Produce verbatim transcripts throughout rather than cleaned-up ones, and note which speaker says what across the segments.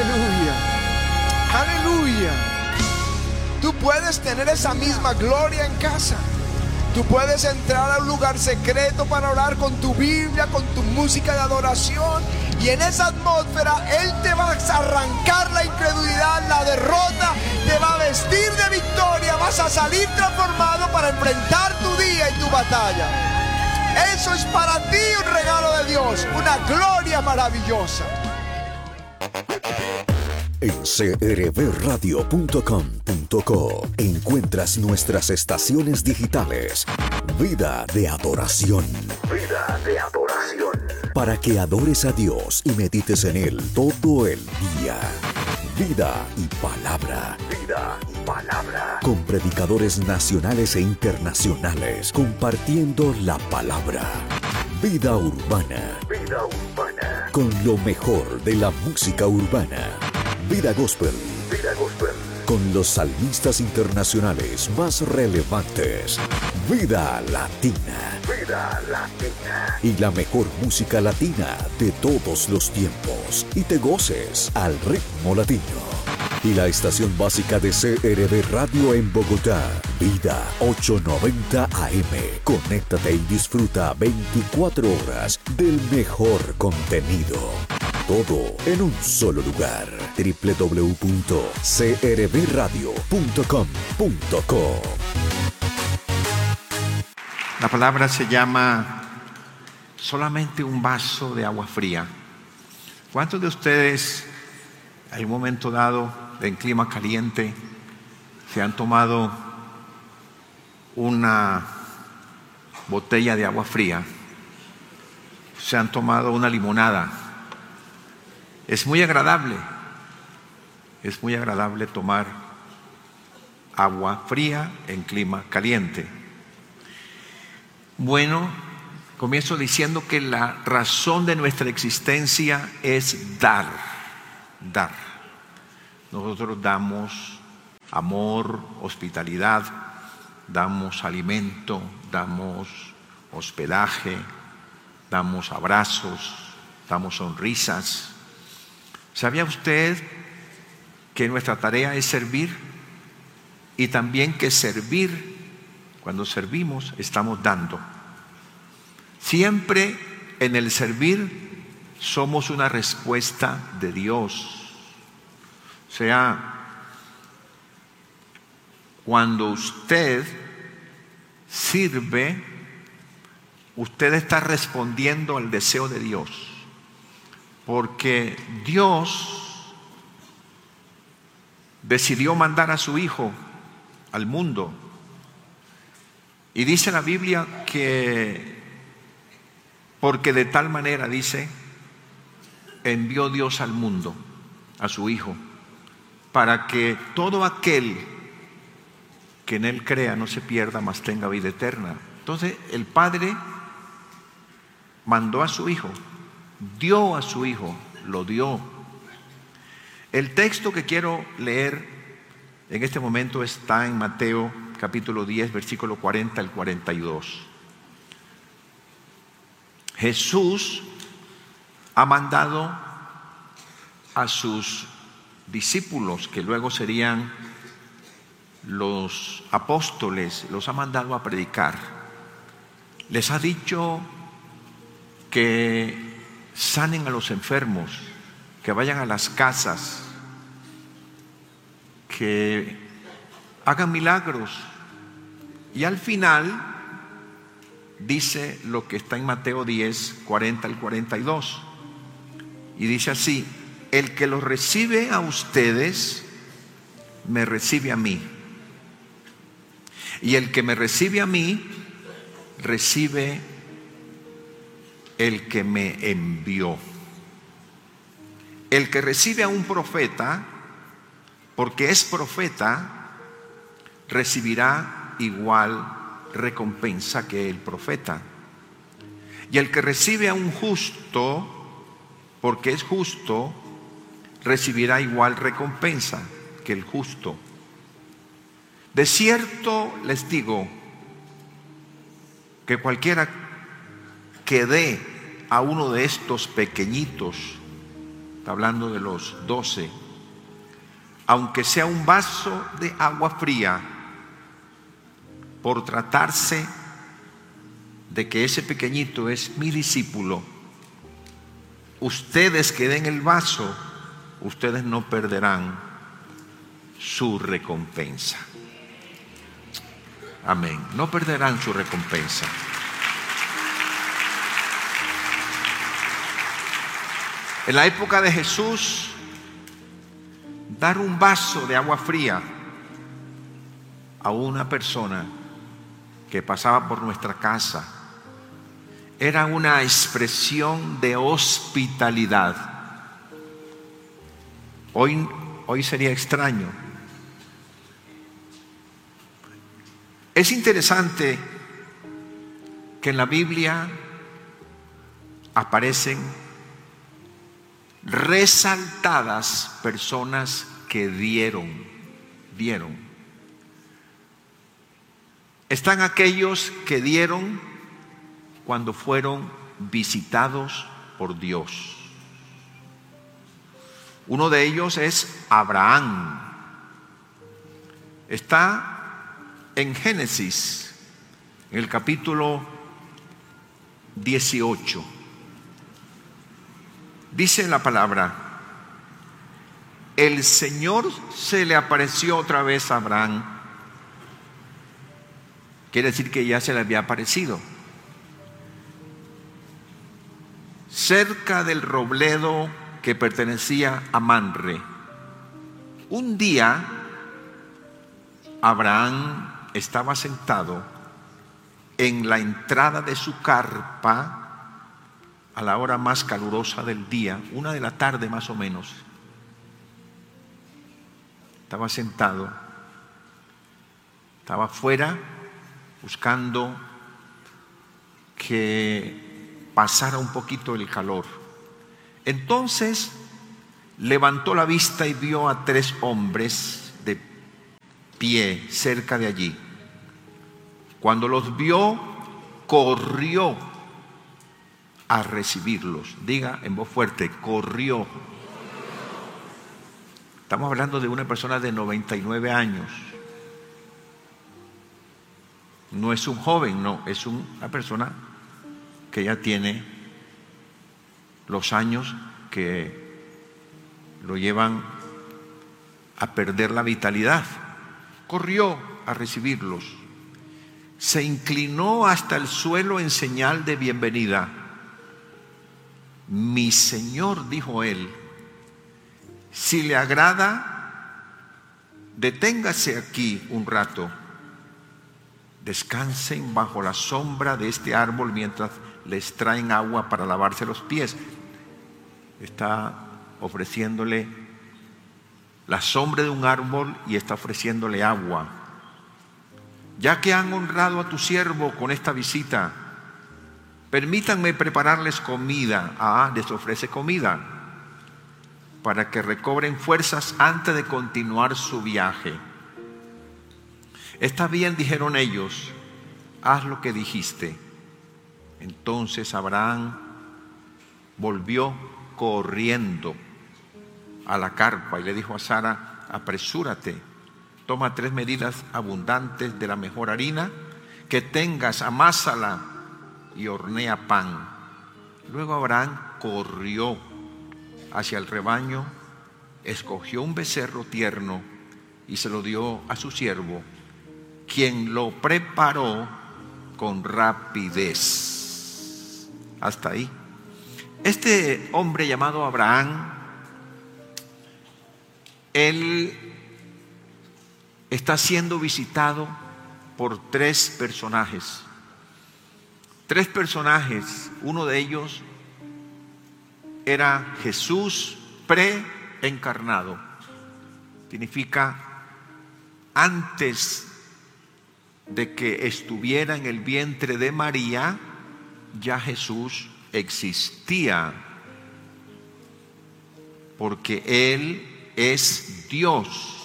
Speaker 1: Aleluya. Aleluya. Tú puedes tener esa misma gloria en casa. Tú puedes entrar a un lugar secreto para orar con tu Biblia, con tu música de adoración, y en esa atmósfera Él te va a arrancar la incredulidad, la derrota, te va a vestir de victoria, vas a salir transformado para enfrentar tu día y tu batalla. Eso es para ti un regalo de Dios, una gloria maravillosa.
Speaker 2: En c r b radio punto com punto co encuentras nuestras estaciones digitales. Vida de adoración. Vida de adoración. Para que adores a Dios y medites en Él todo el día. Vida y palabra. Vida y palabra. Con predicadores nacionales e internacionales compartiendo la palabra. Vida urbana. Vida urbana. Con lo mejor de la música urbana. Vida Gospel. Vida Gospel. Con los salmistas internacionales más relevantes. Vida Latina. Vida Latina. Y la mejor música latina de todos los tiempos. Y te goces al ritmo latino. Y la estación básica de C R B Radio en Bogotá. Vida ochocientos noventa A M. Conéctate y disfruta veinticuatro horas del mejor contenido. Todo en un solo lugar. doble u doble u doble u punto c r b radio punto com punto co.
Speaker 3: La palabra se llama solamente un vaso de agua fría. ¿Cuántos de ustedes en un momento dado en clima caliente se han tomado una botella de agua fría? ¿Se han tomado una limonada? Es muy agradable, es muy agradable tomar agua fría en clima caliente. Bueno, comienzo diciendo que la razón de nuestra existencia es dar, dar. Nosotros damos amor, hospitalidad, damos alimento, damos hospedaje, damos abrazos, damos sonrisas. ¿Sabía usted que nuestra tarea es servir? Y también que servir, cuando servimos, estamos dando. Siempre en el servir somos una respuesta de Dios. O sea, cuando usted sirve, usted está respondiendo al deseo de Dios. Porque Dios decidió mandar a su Hijo al mundo. Y dice la Biblia que, porque de tal manera, dice, envió Dios al mundo, a su Hijo, para que todo aquel que en Él crea no se pierda, mas tenga vida eterna. Entonces el Padre mandó a su Hijo, dio a su Hijo, lo dio. El texto que quiero leer en este momento está en Mateo capítulo diez, versículo cuarenta al cuarenta y dos. Jesús ha mandado a sus discípulos, que luego serían los apóstoles, los ha mandado a predicar. Les ha dicho que sanen a los enfermos, que vayan a las casas, que hagan milagros. Y al final dice lo que está en Mateo diez, cuarenta al cuarenta y dos. Y dice así: el que los recibe a ustedes, me recibe a mí. Y el que me recibe a mí, recibe el que me envió. El que recibe a un profeta, porque es profeta, recibirá igual recompensa que el profeta. Y el que recibe a un justo, porque es justo, recibirá igual recompensa que el justo. De cierto les digo que cualquiera que dé a uno de estos pequeñitos está hablando de los doce, aunque sea un vaso de agua fría, por tratarse de que ese pequeñito es mi discípulo, ustedes que den el vaso, ustedes no perderán su recompensa. Amén. No perderán su recompensa. En la época de Jesús, dar un vaso de agua fría a una persona que pasaba por nuestra casa era una expresión de hospitalidad. Hoy, hoy sería extraño. Es interesante que en la Biblia aparecen resaltadas personas que dieron, dieron. Están aquellos que dieron cuando fueron visitados por Dios. Uno de ellos es Abraham. Está en Génesis, en el capítulo dieciocho. Dice la palabra: el Señor se le apareció otra vez a Abraham. Quiere decir que ya se le había aparecido, cerca del robledo que pertenecía a Mamre. Un día Abraham estaba sentado en la entrada de su carpa a la hora más calurosa del día, una de la tarde más o menos. Estaba sentado, estaba afuera buscando que pasara un poquito el calor. Entonces levantó la vista y vio a tres hombres de pie cerca de allí. Cuando los vio, corrió a recibirlos. Diga en voz fuerte: corrió. Estamos hablando de una persona de noventa y nueve años. No es un joven, no, es una persona que ya tiene los años que lo llevan a perder la vitalidad. Corrió a recibirlos. Se inclinó hasta el suelo en señal de bienvenida. Mi Señor, dijo él, si le agrada, deténgase aquí un rato. Descansen bajo la sombra de este árbol mientras les traen agua para lavarse los pies. Está ofreciéndole la sombra de un árbol y está ofreciéndole agua. Ya que han honrado a tu siervo con esta visita, permítanme prepararles comida. Ah, les ofrece comida para que recobren fuerzas antes de continuar su viaje. Está bien, dijeron ellos, haz lo que dijiste. Entonces Abraham volvió corriendo a la carpa y le dijo a Sara: apresúrate, toma tres medidas abundantes de la mejor harina que tengas, amásala y hornea pan. Luego Abraham corrió hacia el rebaño, escogió un becerro tierno y se lo dio a su siervo, quien lo preparó con rapidez. Hasta ahí. Este hombre llamado Abraham, él está siendo visitado por tres personajes. Tres personajes. Uno de ellos era Jesús preencarnado. Significa antes de que estuviera en el vientre de María, ya Jesús existía, porque Él es Dios.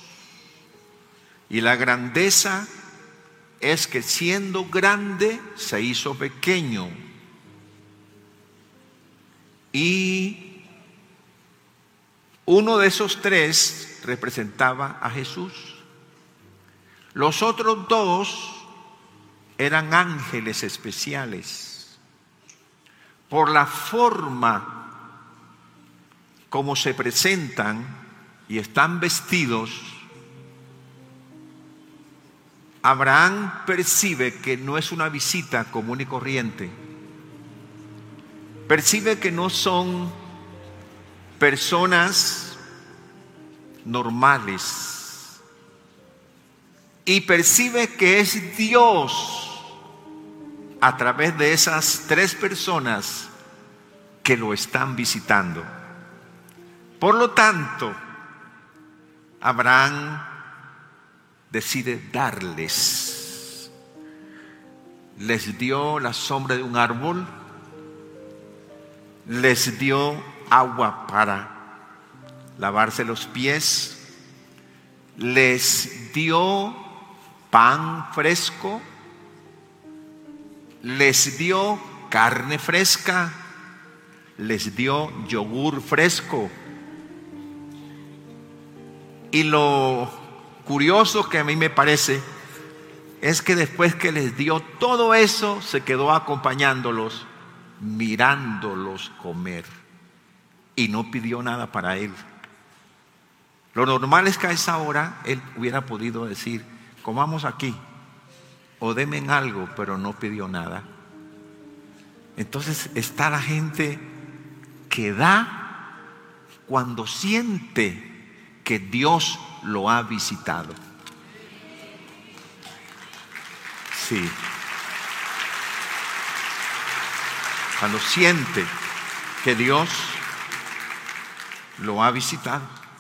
Speaker 3: Y la grandeza es que siendo grande se hizo pequeño y Uno de esos tres representaba a Jesús. Los otros dos eran ángeles especiales. Por la forma como se presentan y están vestidos, Abraham percibe que no es una visita común y corriente. Percibe que no son personas normales. Y percibe que es Dios a través de esas tres personas que lo están visitando. Por lo tanto, Abraham decide darles. Les dio la sombra de un árbol, les dio agua para lavarse los pies, les dio pan fresco, les dio carne fresca, les dio yogur fresco. Y lo curioso que a mí me parece es que después que les dio todo eso, se quedó acompañándolos, mirándolos comer, y no pidió nada para él. Lo normal es que a esa hora él hubiera podido decir: comamos aquí o denme algo, pero no pidió nada. Entonces está la gente que da cuando siente que Dios lo ha visitado. Sí. Cuando siente que Dios lo ha visitado.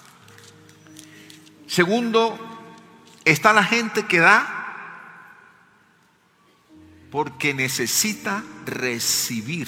Speaker 3: Segundo, está la gente que da porque necesita recibir.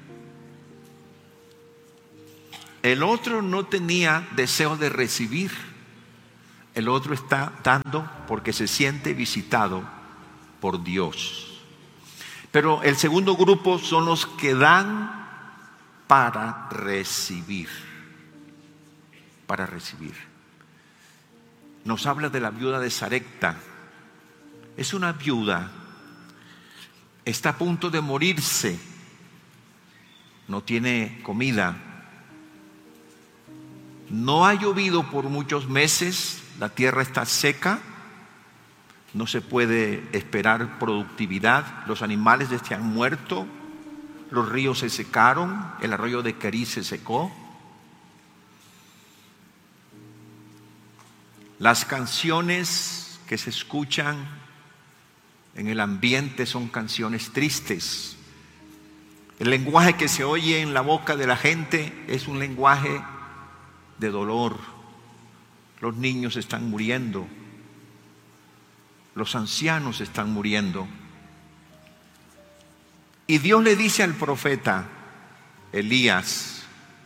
Speaker 3: El otro no tenía deseo de recibir. El otro está dando porque se siente visitado por Dios. Pero el segundo grupo son los que dan para recibir. Para recibir. Nos habla de la viuda de Sarepta. Es una viuda. Está a punto de morirse. No tiene comida. No ha llovido por muchos meses. La tierra está seca. No se puede esperar productividad. Los animales ya se han muerto. Los ríos se secaron. El arroyo de Kerit se secó. Las canciones que se escuchan en el ambiente son canciones tristes. El lenguaje que se oye en la boca de la gente es un lenguaje de dolor. Los niños están muriendo. Los ancianos están muriendo. Y Dios le dice al profeta Elías: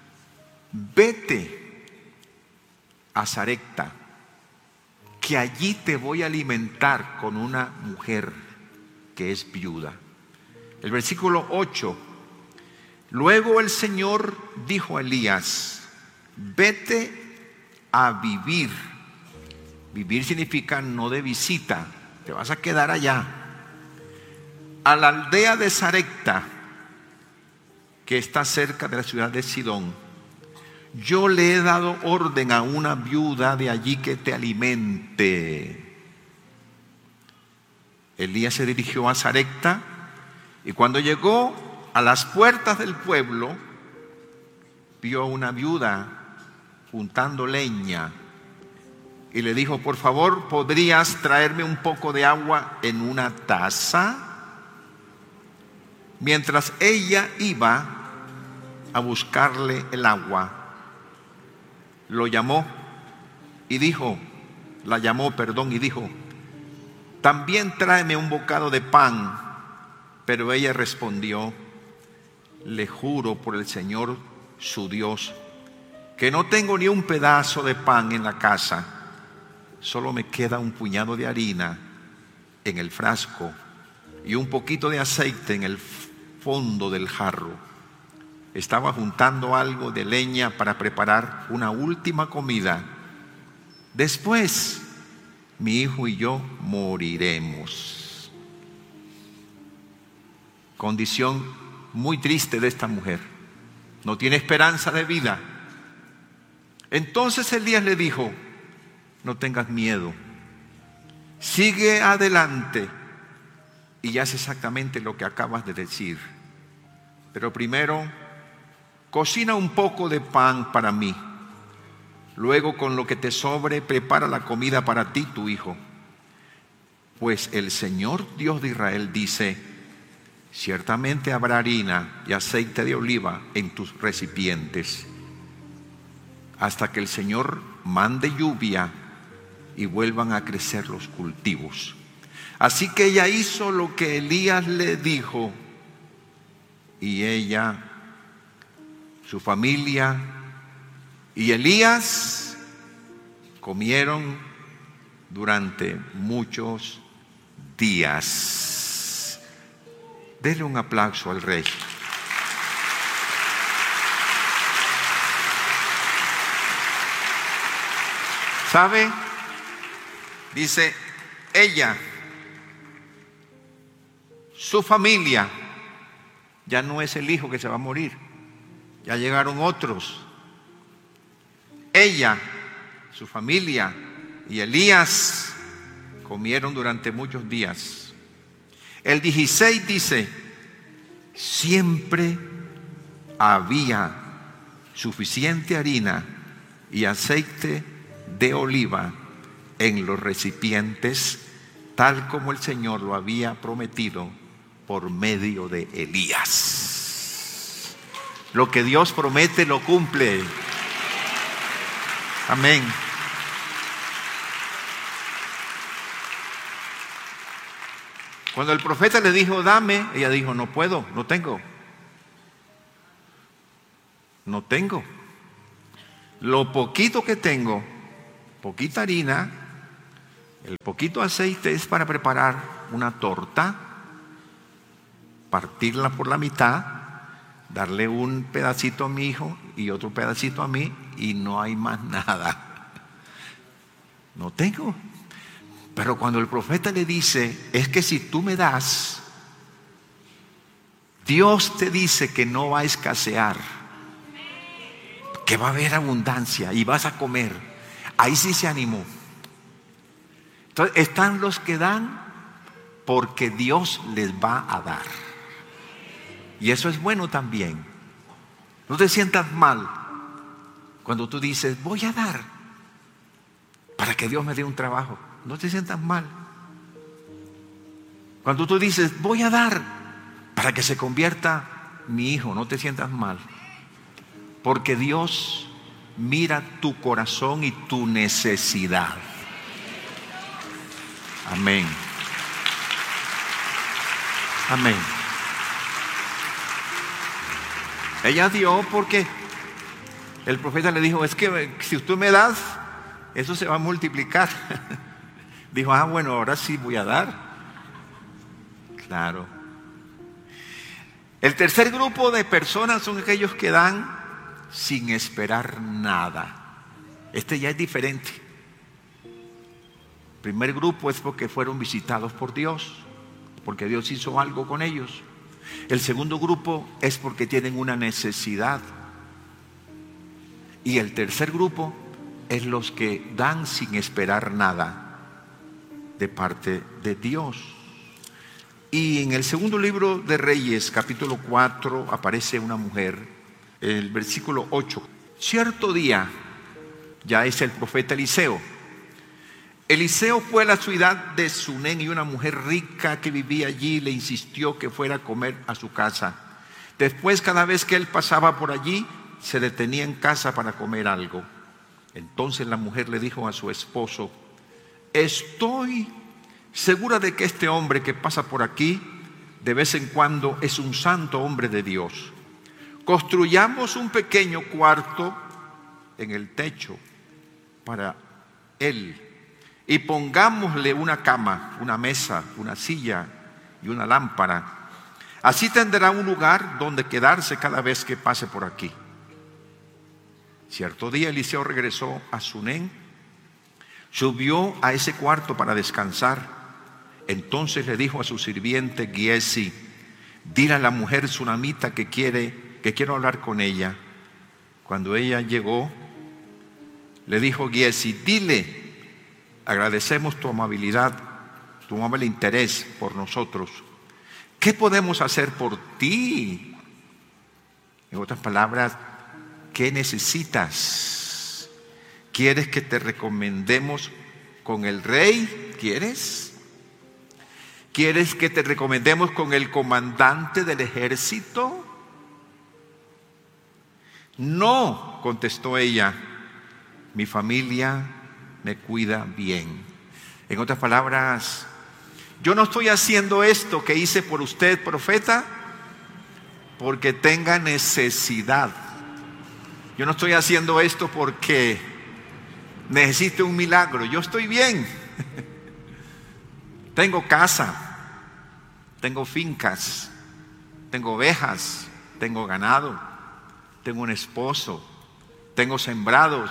Speaker 3: vete a Sarepta, que allí te voy a alimentar con una mujer que es viuda. El versículo ocho. Luego el Señor dijo a Elías: vete a vivir. Vivir significa no de visita, te vas a quedar allá, a la aldea de Sarepta, que está cerca de la ciudad de Sidón. Yo le he dado orden a una viuda de allí que te alimente. Elías se dirigió a Sarepta, y cuando llegó a las puertas del pueblo, vio a una viuda juntando leña y le dijo: por favor, ¿podrías traerme un poco de agua en una taza? Mientras ella iba a buscarle el agua, lo llamó y dijo, la llamó, perdón, y dijo: también tráeme un bocado de pan. Pero ella respondió: le juro por el Señor su Dios que no tengo ni un pedazo de pan en la casa, solo me queda un puñado de harina en el frasco y un poquito de aceite en el fondo del jarro. estaba juntando algo de leña para preparar una última comida. Después, mi hijo y yo moriremos. Condición muy triste de esta mujer. No tiene esperanza de vida. Entonces Elías le dijo: no tengas miedo, sigue adelante y haz exactamente lo que acabas de decir. Pero primero, cocina un poco de pan para mí. Luego, con lo que te sobre, prepara la comida para ti y tu hijo. Pues el Señor Dios de Israel dice: ciertamente habrá harina y aceite de oliva en tus recipientes, hasta que el Señor mande lluvia y vuelvan a crecer los cultivos. Así que ella hizo lo que Elías le dijo, y ella, su familia y Elías comieron durante muchos días. Denle un aplauso al rey. ¿Sabe? Dice ella, su familia, ya no es el hijo que se va a morir, ya llegaron otros. Ella, su familia y Elías comieron durante muchos días. El dieciséis dice: siempre había suficiente harina y aceite de oliva en los recipientes, tal como el Señor lo había prometido por medio de Elías. Lo que Dios promete lo cumple. Amén. Cuando el profeta le dijo: dame, ella dijo: no puedo, no tengo. No tengo. Lo poquito que tengo, poquita harina, el poquito aceite es para preparar una torta, partirla por la mitad, darle un pedacito a mi hijo y otro pedacito a mí, y no hay más nada. No tengo. Pero cuando el profeta le dice: es que si tú me das, Dios te dice que no va a escasear, que va a haber abundancia y vas a comer. Ahí sí se animó. Entonces están los que dan porque Dios les va a dar. Y eso es bueno también. No te sientas mal cuando tú dices: voy a dar para que Dios me dé un trabajo. No te sientas mal cuando tú dices: voy a dar para que se convierta mi hijo. No te sientas mal, porque Dios mira tu corazón y tu necesidad. Amén. Amén. Ella dio porque el profeta le dijo: es que si tú me das, eso se va a multiplicar. Dijo: ah, bueno, ahora sí voy a dar. Claro. El tercer grupo de personas son aquellos que dan sin esperar nada. Este ya es diferente. El primer grupo es porque fueron visitados por Dios, porque Dios hizo algo con ellos. El segundo grupo es porque tienen una necesidad. Y el tercer grupo es los que dan sin esperar nada de parte de Dios. Y en el segundo libro de Reyes, capítulo cuatro, aparece una mujer, el versículo ocho. Cierto día, ya es el profeta Eliseo. Eliseo fue a la ciudad de Sunén y una mujer rica que vivía allí le insistió que fuera a comer a su casa. Después, cada vez que él pasaba por allí, se detenía en casa para comer algo. Entonces la mujer le dijo a su esposo: estoy segura de que este hombre que pasa por aquí de vez en cuando es un santo hombre de Dios. Construyamos un pequeño cuarto en el techo para él y pongámosle una cama, una mesa, una silla y una lámpara. Así tendrá un lugar donde quedarse cada vez que pase por aquí. Cierto día Eliseo regresó a Sunén, subió a ese cuarto para descansar. Entonces le dijo a su sirviente Giesi: dile a la mujer sunamita que quiere, que quiero hablar con ella. Cuando ella llegó, le dijo Giesi: dile, agradecemos tu amabilidad, tu amable interés por nosotros. ¿Qué podemos hacer por ti? En otras palabras, ¿qué necesitas? ¿Quieres que te recomendemos con el rey? ¿Quieres? ¿Quieres que te recomendemos con el comandante del ejército? No, contestó ella, mi familia me cuida bien. En otras palabras, yo no estoy haciendo esto que hice por usted, profeta, porque tenga necesidad. Yo no estoy haciendo esto porque necesite un milagro. Yo estoy bien. Tengo casa, tengo fincas, tengo ovejas, tengo ganado, tengo un esposo, tengo sembrados.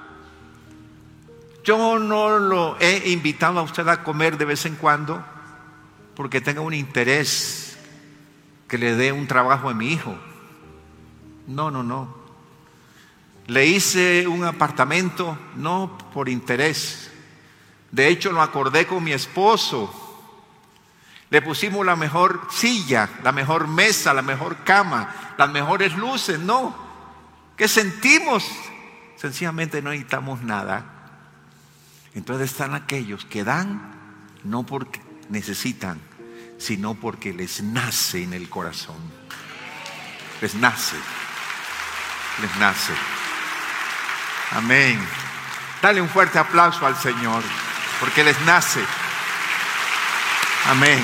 Speaker 3: Yo no lo he invitado a usted a comer de vez en cuando porque tenga un interés que le dé un trabajo a mi hijo. No, no, no. Le hice un apartamento no por interés. De hecho, lo acordé con mi esposo. Le pusimos la mejor silla, la mejor mesa, la mejor cama, las mejores luces. No. ¿Qué sentimos? Sencillamente no necesitamos nada. Entonces están aquellos que dan no porque necesitan, sino porque les nace en el corazón. Les nace. Les nace. Amén. Dale un fuerte aplauso al Señor, porque les nace. Amén.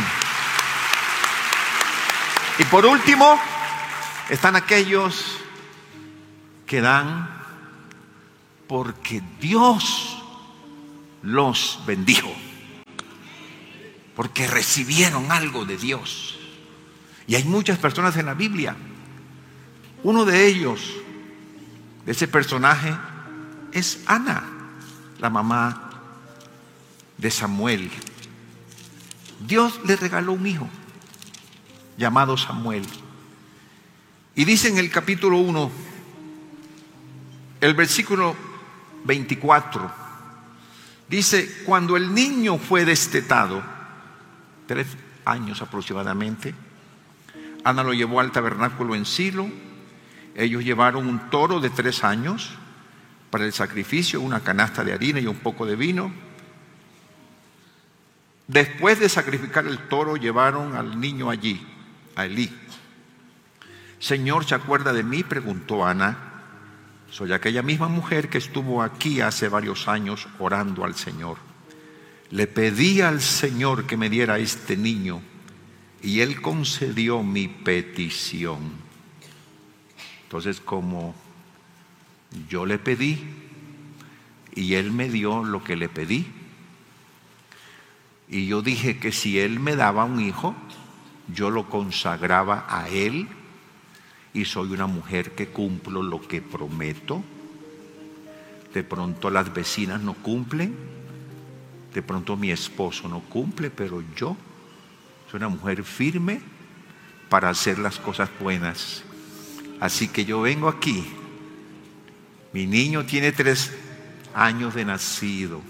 Speaker 3: Y por último, están aquellos que dan porque Dios los bendijo, porque recibieron algo de Dios. Y hay muchas personas en la Biblia. Uno de ellos, de ese personaje, es Ana, la mamá de Samuel. Dios le regaló un hijo llamado Samuel. Y dice en el capítulo uno, el versículo veinticuatro, dice: cuando el niño fue destetado, tres años aproximadamente, Ana lo llevó al tabernáculo en Silo. Ellos llevaron un toro de tres años para el sacrificio, una canasta de harina y un poco de vino. Después de sacrificar el toro, llevaron al niño allí, a Elí. Señor, ¿se acuerda de mí?, preguntó Ana. Soy aquella misma mujer que estuvo aquí hace varios años orando al Señor. Le pedí al Señor que me diera este niño y Él concedió mi petición. Entonces, como yo le pedí y Él me dio lo que le pedí, y yo dije que si Él me daba un hijo, yo lo consagraba a Él, y soy una mujer que cumplo lo que prometo. De pronto las vecinas no cumplen, de pronto mi esposo no cumple, pero yo soy una mujer firme para hacer las cosas buenas. Así que yo vengo aquí. Mi niño tiene tres años de nacido.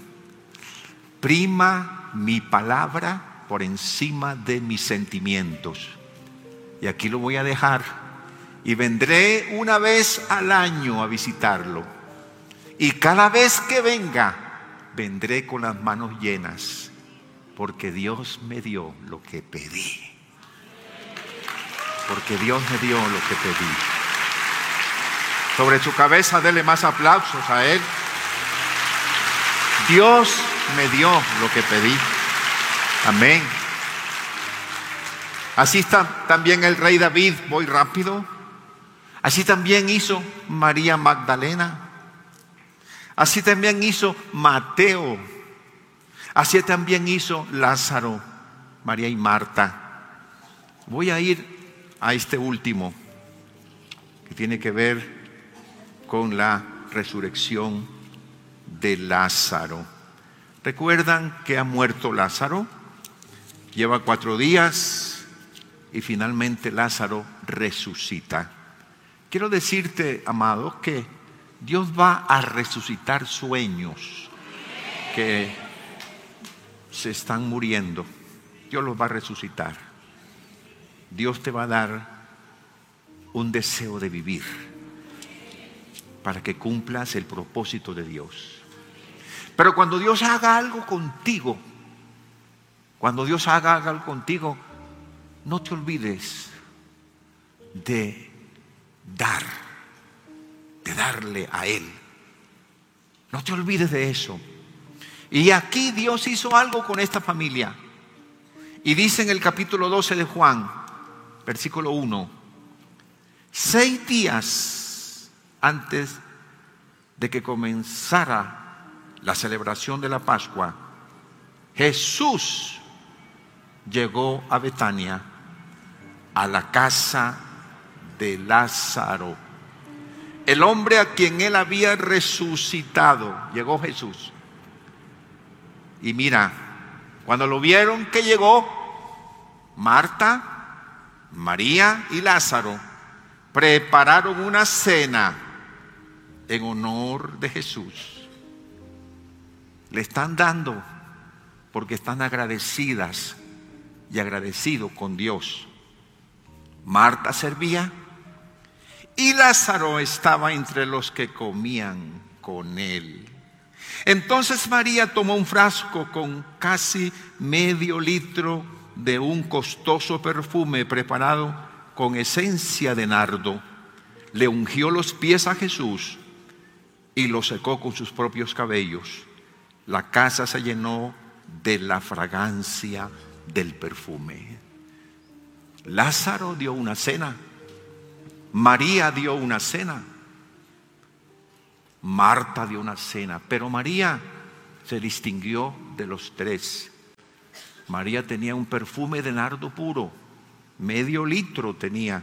Speaker 3: Prima mi palabra por encima de mis sentimientos. Y aquí lo voy a dejar. Y vendré una vez al año a visitarlo. Y cada vez que venga, vendré con las manos llenas. Porque Dios me dio lo que pedí. Porque Dios me dio lo que pedí. Sobre su cabeza, dele más aplausos a Él. Dios me dio lo que pedí. Amén. Así está también el rey David. Voy rápido. Así también hizo María Magdalena. Así también hizo Mateo. Así también hizo Lázaro, María y Marta. Voy a ir a este último, que tiene que ver con la resurrección de Lázaro. ¿Recuerdan que ha muerto Lázaro? Lleva cuatro días y finalmente Lázaro resucita. Quiero decirte, amado, que Dios va a resucitar sueños que se están muriendo. Dios los va a resucitar. Dios te va a dar un deseo de vivir para que cumplas el propósito de Dios. Pero cuando Dios haga algo contigo, cuando Dios haga algo contigo, no te olvides de dar, de darle a Él. No te olvides de eso. Y aquí Dios hizo algo con esta familia. Y dice en el capítulo doce de Juan, versículo uno, seis días antes de que comenzara la celebración de la Pascua, Jesús llegó a Betania, a la casa de Lázaro, el hombre a quien él había resucitado. Llegó Jesús. Y mira, cuando lo vieron que llegó, Marta, María y Lázaro prepararon una cena en honor de Jesús. Le están dando porque están agradecidas y agradecidos con Dios. Marta servía y Lázaro estaba entre los que comían con él. Entonces María tomó un frasco con casi medio litro de un costoso perfume preparado con esencia de nardo. Le ungió los pies a Jesús y lo secó con sus propios cabellos. La casa se llenó de la fragancia del perfume. Lázaro dio una cena. María dio una cena. Marta dio una cena. Pero María se distinguió de los tres. María tenía un perfume de nardo puro. Medio litro tenía.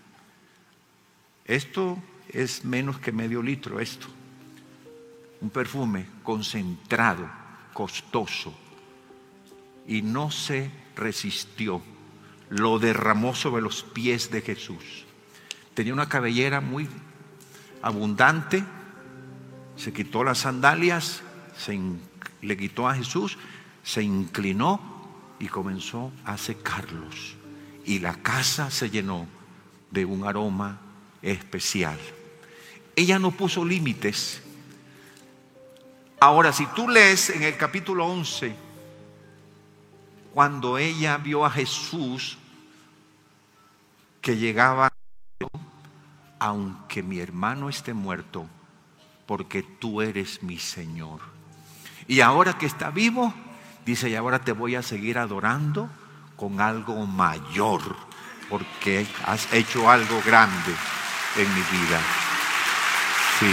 Speaker 3: Esto es menos que medio litro, esto. Un perfume concentrado, costoso. Y no se resistió. Lo derramó sobre los pies de Jesús. Tenía una cabellera muy abundante. Se quitó las sandalias, se in, le quitó a Jesús, se inclinó y comenzó a secarlos. Y la casa se llenó de un aroma especial. Ella no puso límites. Ahora, si tú lees en el capítulo once, cuando ella vio a Jesús que llegaba, aunque mi hermano esté muerto, porque tú eres mi Señor. Y ahora que está vivo, dice, y ahora te voy a seguir adorando con algo mayor, porque has hecho algo grande en mi vida. Sí.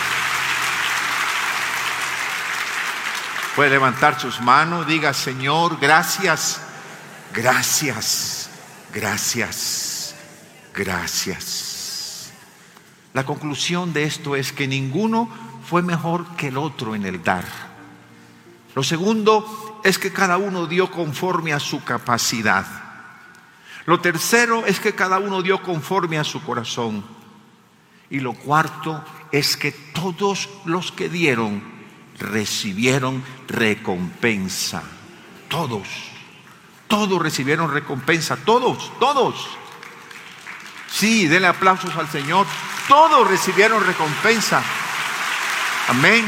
Speaker 3: Puede levantar sus manos, diga, Señor, gracias, gracias, gracias, gracias. La conclusión de esto es que ninguno fue mejor que el otro en el dar. Lo segundo es que cada uno dio conforme a su capacidad. Lo tercero es que cada uno dio conforme a su corazón. Y lo cuarto es que todos los que dieron recibieron recompensa. Todos, todos recibieron recompensa. Todos, todos. Sí, denle aplausos al Señor. Todos recibieron recompensa. Amén.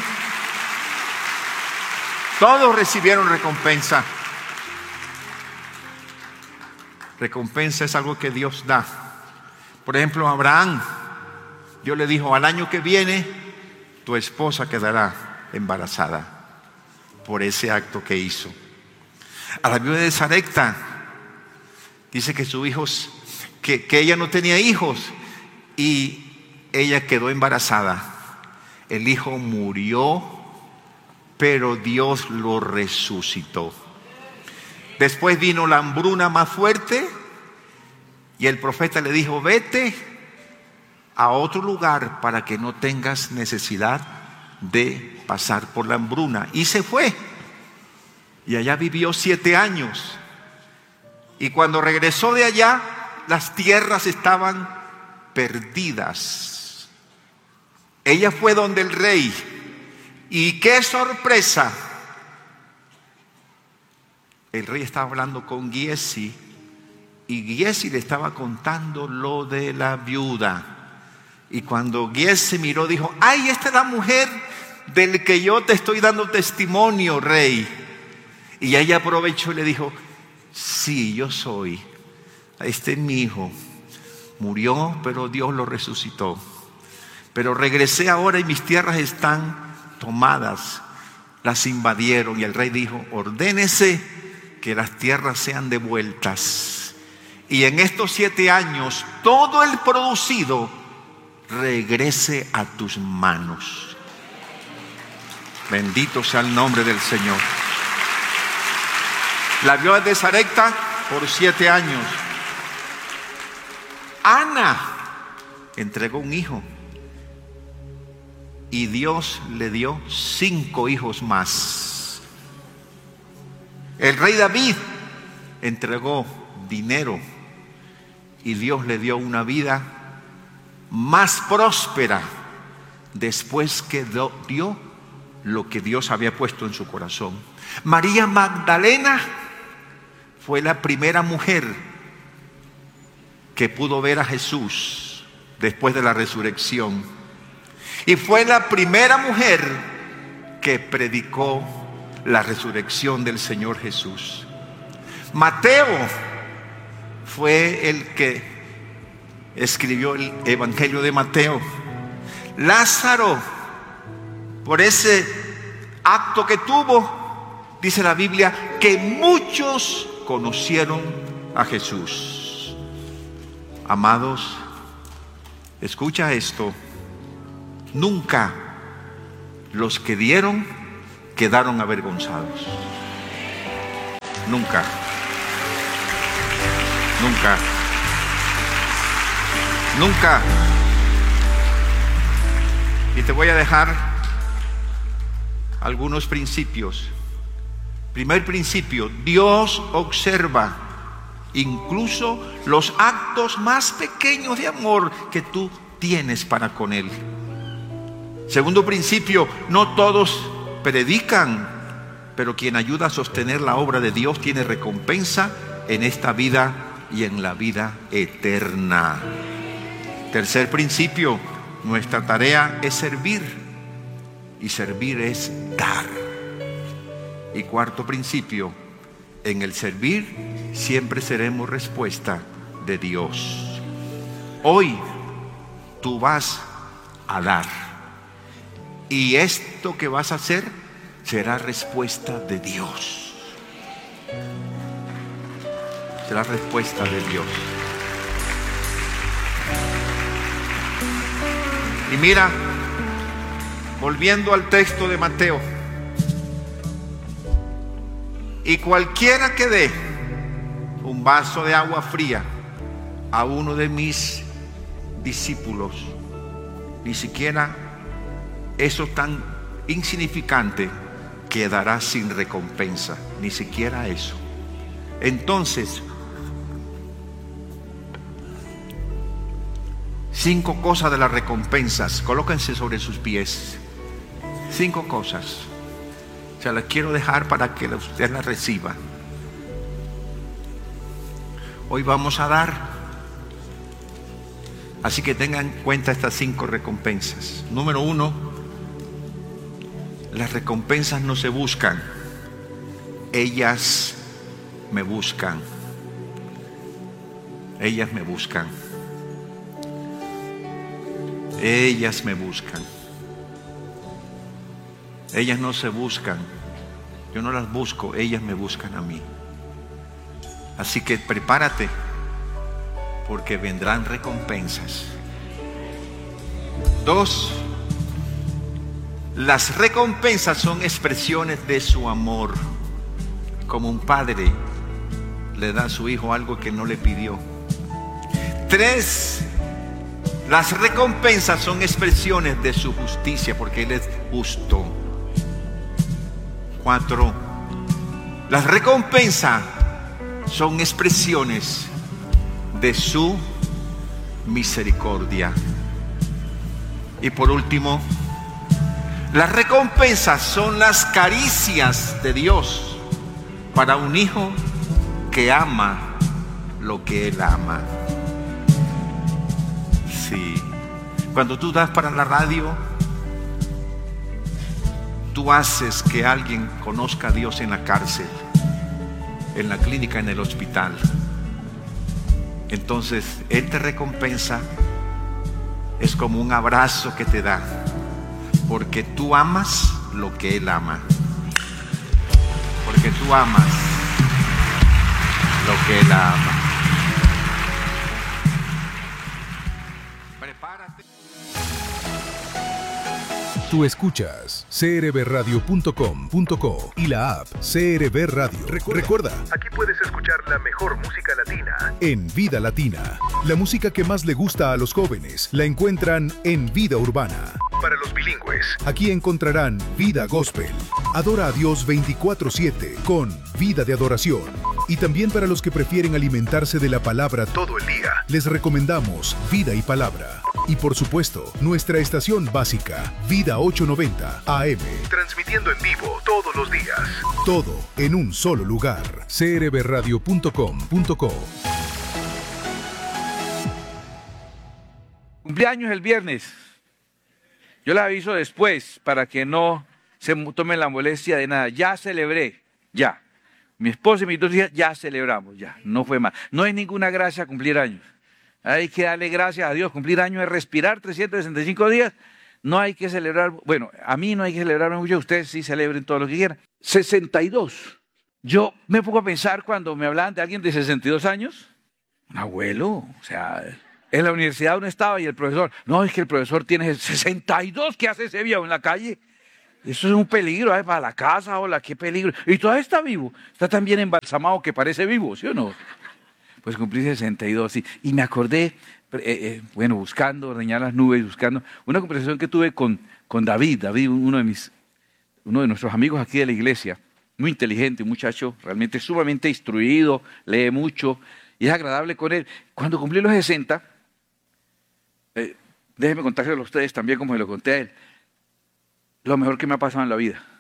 Speaker 3: Todos recibieron recompensa. Recompensa es algo que Dios da. Por ejemplo, a Abraham, Dios le dijo, al año que viene, tu esposa quedará embarazada por ese acto que hizo. A la viuda de Sarepta, dice que sus hijos, que, que ella no tenía hijos y ella quedó embarazada. El hijo murió, pero Dios lo resucitó. Después vino la hambruna más fuerte Y el profeta le dijo: vete a otro lugar para que no tengas necesidad de pasar por la hambruna. Y se fue. Y allá vivió siete años. Y cuando regresó de allá, las tierras estaban perdidas. Ella fue donde el rey. Y qué sorpresa. El rey estaba hablando con Giezi. Y Giezi le estaba contando lo de la viuda. Y cuando Giezi miró, dijo: ay, esta es la mujer del que yo te estoy dando testimonio, rey. Y ella aprovechó y le dijo: sí, yo soy. Este es mi hijo. Murió, pero Dios lo resucitó. Pero regresé ahora y mis tierras están tomadas. Las invadieron. Y el rey dijo: ordénese que las tierras sean devueltas. Y en estos siete años, todo el producido regrese a tus manos. Bendito sea el nombre del Señor. La viuda de Sarepta por siete años. Ana entregó un hijo y Dios le dio cinco hijos más. El rey David entregó dinero y Dios le dio una vida más próspera después que dio lo que Dios había puesto en su corazón. María Magdalena fue la primera mujer que pudo ver a Jesús después de la resurrección. Y fue la primera mujer que predicó la resurrección del Señor Jesús. Mateo fue el que escribió el Evangelio de Mateo. Lázaro, por ese acto que tuvo, dice la Biblia que muchos conocieron a Jesús. Amados, escucha esto: nunca los que dieron quedaron avergonzados. Nunca. Nunca. Nunca. Y te voy a dejar algunos principios. Primer principio: Dios observa incluso los actos más pequeños de amor que tú tienes para con Él. Segundo principio: no todos predican, pero quien ayuda a sostener la obra de Dios tiene recompensa en esta vida y en la vida eterna. Tercer principio: nuestra tarea es servir, y servir es dar. Y cuarto principio: en el servir siempre seremos respuesta de Dios. Hoy tú vas a dar, y esto que vas a hacer será respuesta de Dios. Será respuesta de Dios. Y mira, volviendo al texto de Mateo: y cualquiera que dé un vaso de agua fría a uno de mis discípulos, ni siquiera eso tan insignificante, quedará sin recompensa. Ni siquiera eso. Entonces, cinco cosas de las recompensas, colóquense sobre sus pies. Cinco cosas. Se las quiero dejar para que usted las reciba. Hoy vamos a dar, así que tengan en cuenta estas cinco recompensas. Número uno: las recompensas no se buscan, ellas me buscan. Ellas me buscan. Ellas me buscan. Ellas no se buscan, yo no las busco, ellas me buscan a mí. Así que prepárate, porque vendrán recompensas. Dos, las recompensas son expresiones de su amor. Como un padre le da a su hijo algo que no le pidió. Tres, las recompensas son expresiones de su justicia, porque Él es justo. Cuatro, las recompensas son expresiones de su misericordia. Y por último, las recompensas son las caricias de Dios para un hijo que ama lo que Él ama. Sí. Cuando tú das para la radio, tú haces que alguien conozca a Dios en la cárcel, en la clínica, en el hospital. Entonces Él te recompensa. Es como un abrazo que te da, porque tú amas lo que Él ama. Porque tú amas lo que Él ama. Prepárate.
Speaker 4: Tú escuchas c r b radio punto com punto co y la app C R B Radio. Recuerda, Recuerda, aquí puedes escuchar la mejor música latina en Vida Latina. La música que más le gusta a los jóvenes la encuentran en Vida Urbana. Para los bilingües, aquí encontrarán Vida Gospel. Adora a Dios veinticuatro siete con Vida de Adoración. Y también para los que prefieren alimentarse de la palabra todo el día, les recomendamos Vida y Palabra. Y por supuesto, nuestra estación básica, Vida ochocientos noventa A M, transmitiendo en vivo todos los días. Todo en un solo lugar. c r b radio punto com punto co.
Speaker 5: Cumpleaños el viernes. Yo les aviso después para que no se tomen la molestia de nada. Ya celebré, ya. Mi esposa y mis dos hijas ya celebramos, ya. No fue más. No hay ninguna gracia cumplir años. Hay que darle gracias a Dios. Cumplir años es respirar trescientos sesenta y cinco días. No hay que celebrar, bueno, a mí no hay que celebrar mucho, ustedes sí celebren todo lo que quieran. sesenta y dos. Yo me pongo a pensar cuando me hablaban de alguien de sesenta y dos años. Un abuelo, o sea, en la universidad uno estaba y el profesor, no, es que el profesor tiene sesenta y dos, ¿qué hace ese viejo en la calle? Eso es un peligro, ¿eh? Para la casa, hola, qué peligro. Y todavía está vivo, está tan bien embalsamado que parece vivo, ¿sí o no? Pues cumplí sesenta y dos, sí. Y me acordé, eh, eh, bueno, buscando, ordeñar las nubes, buscando, una conversación que tuve con, con David, David, uno de, mis, uno de nuestros amigos aquí de la iglesia, muy inteligente, un muchacho, realmente sumamente instruido, lee mucho, y es agradable con él. Cuando cumplí los sesenta, eh, déjenme contárselo a ustedes también como se lo conté a él, lo mejor que me ha pasado en la vida.